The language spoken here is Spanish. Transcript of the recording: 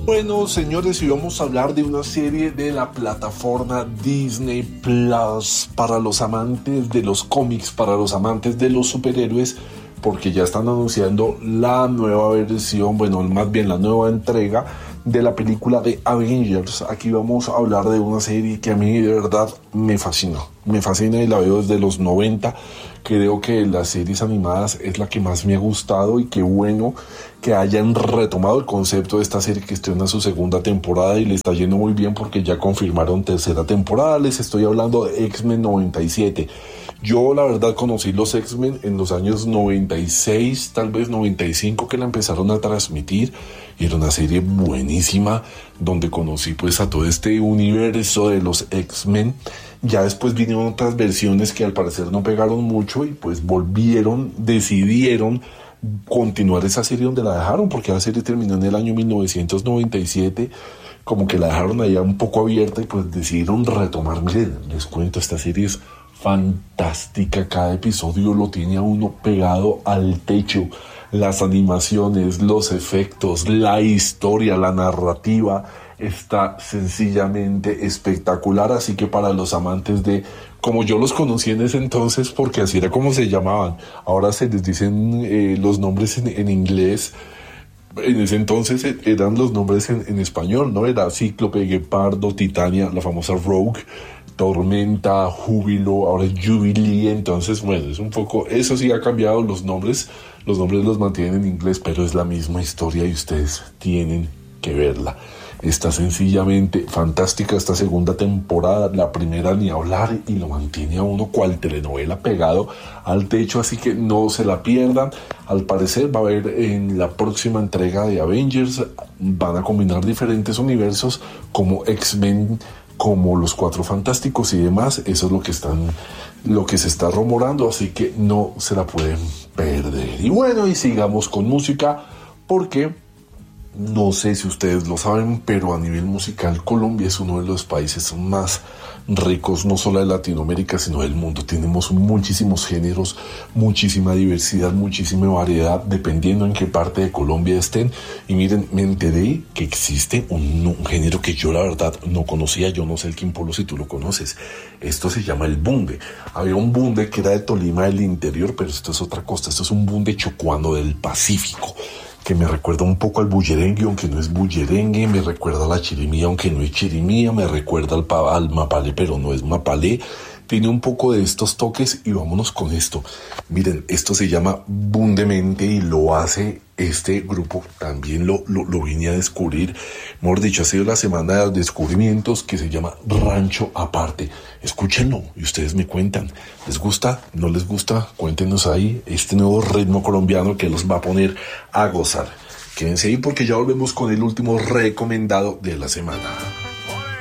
Bueno, señores, y vamos a hablar de una serie de la plataforma Disney Plus para los amantes de los cómics, para los amantes de los superhéroes, porque ya están anunciando la nueva versión, bueno, más bien la nueva entrega de la película de Avengers. Aquí vamos a hablar de una serie que a mí de verdad me fascina y la veo desde los 90. Creo que las series animadas es la que más me ha gustado y qué bueno que hayan retomado el concepto de esta serie que estrena su segunda temporada y le está yendo muy bien porque ya confirmaron tercera temporada. Les estoy hablando de X-Men 97. Yo la verdad conocí los X-Men en los años 96, tal vez 95 que la empezaron a transmitir y era una serie buenísima donde conocí pues a todo este universo de los X-Men. Ya después vinieron otras versiones que al parecer no pegaron mucho y pues decidieron continuar esa serie donde la dejaron, porque la serie terminó en el año 1997, como que la dejaron allá un poco abierta y pues decidieron retomar. Miren, les cuento, esta serie es fantástica, cada episodio lo tiene a uno pegado al techo, las animaciones, los efectos, la historia, la narrativa está sencillamente espectacular. Así que para los amantes de, como yo los conocí en ese entonces, porque así era como se llamaban, ahora se les dicen los nombres en inglés. En ese entonces eran los nombres en español, ¿no? Era Cíclope, Guepardo, Titania, la famosa Rogue, Tormenta, Júbilo, ahora es Jubilee. Entonces, bueno, es un poco, eso sí ha cambiado, los nombres los mantienen en inglés, pero es la misma historia y ustedes tienen que verla. Está sencillamente fantástica esta segunda temporada, la primera ni hablar, y lo mantiene a uno cual telenovela pegado al techo, así que no se la pierdan. Al parecer va a haber en la próxima entrega de Avengers, van a combinar diferentes universos como X-Men, como los Cuatro Fantásticos y demás. Eso es lo que se está rumorando, así que no se la pueden perder. Y bueno, y sigamos con música, porque no sé si ustedes lo saben, pero a nivel musical Colombia es uno de los países más ricos, no solo de Latinoamérica, sino del mundo. Tenemos muchísimos géneros, muchísima diversidad, muchísima variedad, dependiendo en qué parte de Colombia estén. Y miren, me enteré que existe un género que yo la verdad no conocía. Yo no sé, el Polo, si tú lo conoces. Esto se llama el bunde. Había un bunde que era de Tolima, del interior, pero esto es otra costa. Esto es un bunde chocuano del Pacífico, que me recuerda un poco al bullerengue, aunque no es bullerengue, me recuerda a la chirimía, aunque no es chirimía, me recuerda al mapalé, pero no es mapalé. Tiene un poco de estos toques y vámonos con esto. Miren, esto se llama Bundemente y lo hace este grupo. También lo vine a descubrir. Mejor dicho, ha sido la semana de los descubrimientos, que se llama Rancho Aparte. Escúchenlo y ustedes me cuentan. ¿Les gusta? ¿No les gusta? Cuéntenos ahí este nuevo ritmo colombiano que los va a poner a gozar. Quédense ahí porque ya volvemos con el último recomendado de la semana.